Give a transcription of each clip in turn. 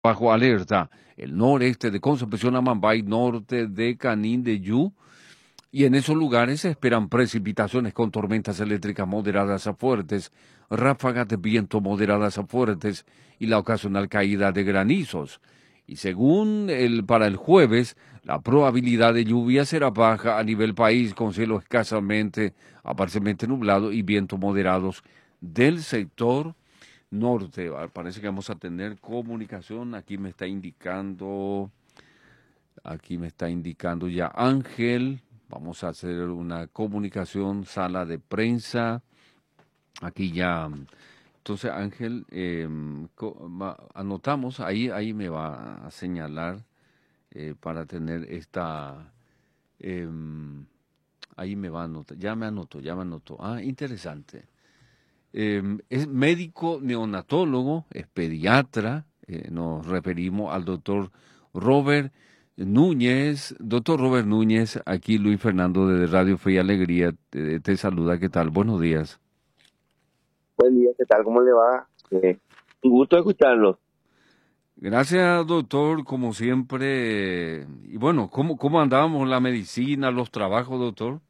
bajo alerta el noreste de Concepción Amambay, norte de Canindeyú, y en esos lugares se esperan precipitaciones con tormentas eléctricas moderadas a fuertes, ráfagas de viento moderadas a fuertes y la ocasional caída de granizos. Y según para el jueves, la probabilidad de lluvia será baja a nivel país con cielo escasamente a parcialmente nublado y vientos moderados del sector norte. Parece que vamos a tener comunicación. Aquí me está indicando ya Ángel. Vamos a hacer una comunicación, sala de prensa. Aquí ya. Entonces, Ángel, anotamos, ahí me va a señalar para tener esta. em, Ahí me va a anotar. Ya me anotó. Ah, interesante. Es médico neonatólogo, es pediatra. Nos referimos al doctor Robert Núñez. Doctor Robert Núñez, aquí Luis Fernando de Radio Fe y Alegría te saluda. ¿Qué tal? Buenos días. Buen día, ¿qué tal? ¿Cómo le va? Un gusto escucharlo. Gracias, doctor, como siempre. Y bueno, ¿cómo andábamos la medicina, los trabajos, doctor?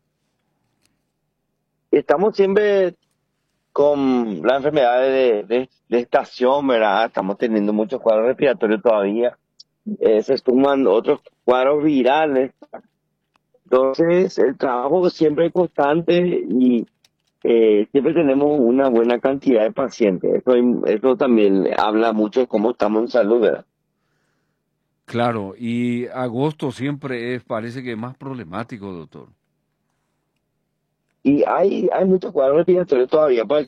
Estamos siempre con la enfermedad de estación, ¿verdad? Estamos teniendo muchos cuadros respiratorios todavía. Se suman otros cuadros virales. Entonces, el trabajo siempre es constante y siempre tenemos una buena cantidad de pacientes. Eso también habla mucho de cómo estamos en salud, ¿verdad? Claro, y agosto siempre parece que es más problemático, doctor. Y hay muchos cuadros respiratorios todavía por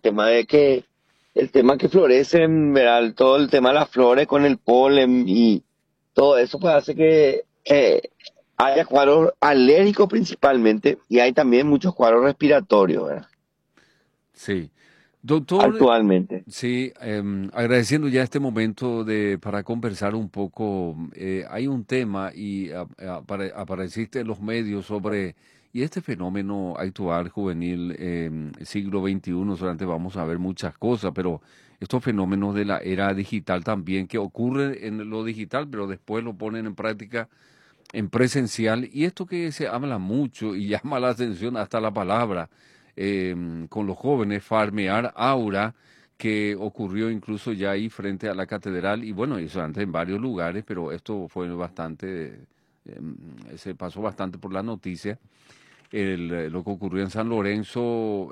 el tema que florecen, ¿verdad? Todo el tema de las flores con el polen y todo eso pues hace que haya cuadros alérgicos principalmente y hay también muchos cuadros respiratorios, ¿verdad? Sí. Doctor, Actualmente. sí, agradeciendo ya este momento para conversar un poco, hay un tema y apareciste en los medios sobre, y este fenómeno actual juvenil, siglo XXI, solamente vamos a ver muchas cosas, pero estos fenómenos de la era digital también, que ocurren en lo digital, pero después lo ponen en práctica en presencial, y esto que se habla mucho y llama la atención hasta la palabra con los jóvenes, farmear aura, que ocurrió incluso ya ahí frente a la catedral, y bueno, eso antes en varios lugares, pero esto fue bastante, se pasó bastante por la noticia, lo que ocurrió en San Lorenzo,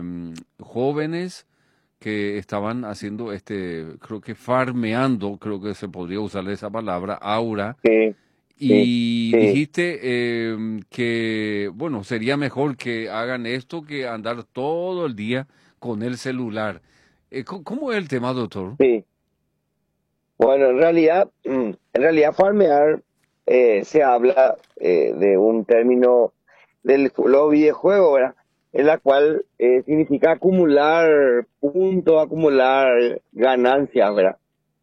jóvenes que estaban haciendo creo que farmeando, creo que se podría usar esa palabra, aura, Sí, sí, y sí. dijiste que, bueno, sería mejor que hagan esto que andar todo el día con el celular. ¿Cómo es el tema, doctor? Sí. Bueno, en realidad farmear se habla de un término los videojuegos, ¿verdad? En la cual significa acumular puntos, acumular ganancias, ¿verdad?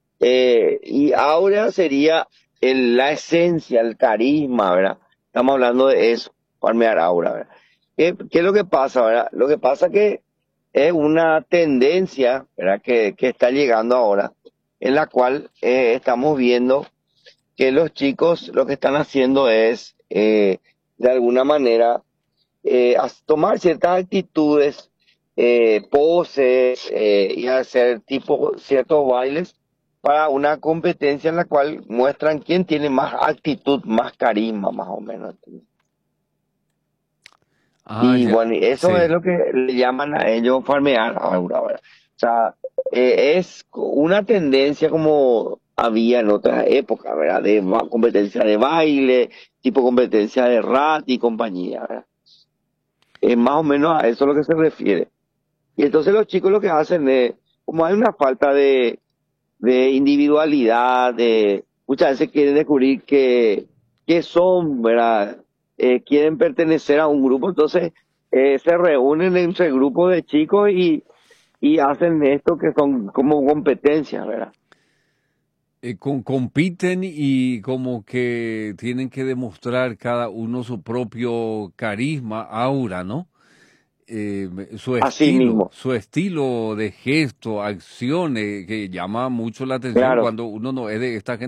Y ahora sería la esencia, el carisma, ¿verdad? Estamos hablando de eso, farmear aura, ¿verdad? ¿Qué es lo que pasa, verdad? Lo que pasa que es una tendencia, ¿verdad? Que está llegando ahora, en la cual estamos viendo que los chicos lo que están haciendo es, de alguna manera, tomar ciertas actitudes, poses y hacer tipo ciertos bailes para una competencia en la cual muestran quién tiene más actitud, más carisma, más o menos. Ah, Y ya, bueno, y eso es sí. lo que le llaman a ellos farmear ahora, ¿verdad? O sea, es una tendencia como había en otras épocas, ¿verdad? De competencia de baile, tipo competencia de rat y compañía, ¿verdad? Es más o menos a eso lo que se refiere. Y entonces los chicos lo que hacen es, como hay una falta de individualidad, muchas veces quieren descubrir que son, ¿verdad? Quieren pertenecer a un grupo, entonces se reúnen entre grupos de chicos y hacen esto que son como competencias, ¿verdad? Compiten y como que tienen que demostrar cada uno su propio carisma, aura, ¿no? Así mismo, su estilo de gesto, acciones, que llama mucho la atención claro. cuando uno no es de esta